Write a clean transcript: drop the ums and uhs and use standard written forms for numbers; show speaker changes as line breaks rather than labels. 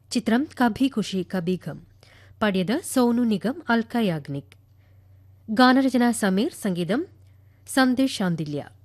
ചിത്രം കഭി ഖുഷി കഭി ഗം. പാടിയത് സോനു നിഗം, അൽക്ക യാഗ്നിക്. ഗാനരചന സമീർ, സംഗീതം സന്ദേശ് ശാന്തില്യ.